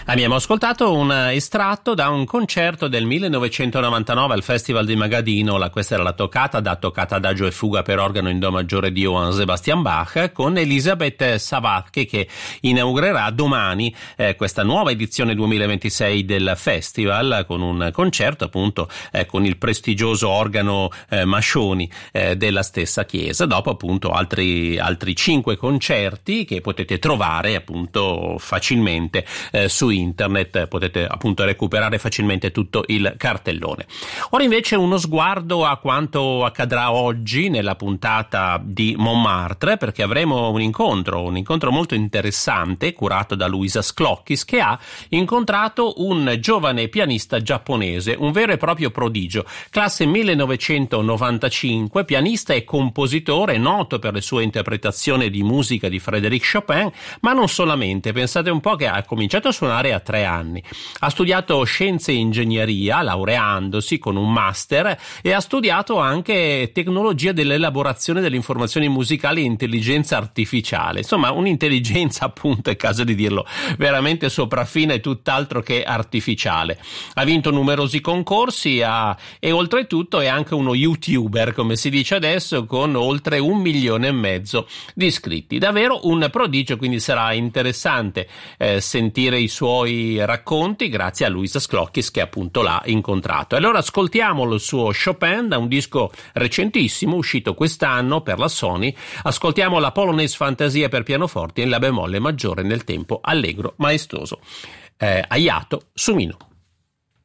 Abbiamo ascoltato un estratto da un concerto del 1999 al Festival di Magadino. Questa era la toccata Adagio e Fuga per organo in do maggiore di Johann Sebastian Bach, con Elisabeth Savacke, che inaugurerà domani questa nuova edizione 2026 del festival, con un concerto appunto con il prestigioso organo Mascioni della stessa chiesa, dopo appunto altri 5 concerti che potete trovare appunto facilmente su internet, potete appunto recuperare facilmente tutto il cartellone. Ora invece uno sguardo a quanto accadrà oggi nella puntata di Montmartre, perché avremo un incontro molto interessante curato da Luisa Sclockis, che ha incontrato un giovane pianista giapponese, un vero e proprio prodigio, classe 1995, pianista e compositore noto per le sue interpretazioni di musica di Frédéric Chopin, ma non solamente. Pensate un po' che ha cominciato a suonare a 3 anni, ha studiato scienze e ingegneria laureandosi con un master e ha studiato anche tecnologia dell'elaborazione delle informazioni musicali e intelligenza artificiale, insomma un'intelligenza appunto, è caso di dirlo, veramente sopraffina e tutt'altro che artificiale. Ha vinto numerosi concorsi e oltretutto è anche uno youtuber, come si dice adesso, con oltre 1,5 milioni di iscritti. Davvero un prodigio, quindi sarà interessante sentire i suoi racconti grazie a Luisa Sclockis, che appunto l'ha incontrato. Allora ascoltiamo il suo Chopin da un disco recentissimo uscito quest'anno per la Sony. Ascoltiamo la Polonaise Fantasia per pianoforte in la bemolle maggiore nel tempo allegro maestoso. Ayato Sumino.